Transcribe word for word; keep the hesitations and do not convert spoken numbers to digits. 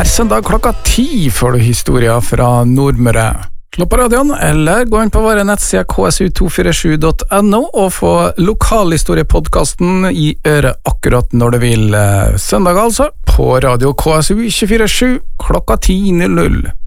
Hver søndag klokka ti får du historier fra Nordmøre. Slå på radioen, eller gå inn på våre nettsider k s u to fire sju punktum n o og få lokalhistoriepodcasten i øret akkurat når du vil. Søndag altså, på radio K S U to fire sju klokka ti null null.